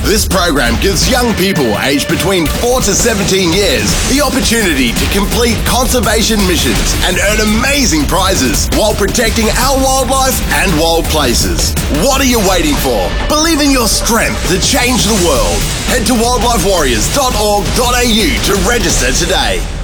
This program gives young people aged between 4 to 17 years the opportunity to complete conservation missions and earn amazing prizes while protecting our wildlife and wild places. What are you waiting for? Believe in your strength to change the world. Head to wildlifewarriors.org.au to register today.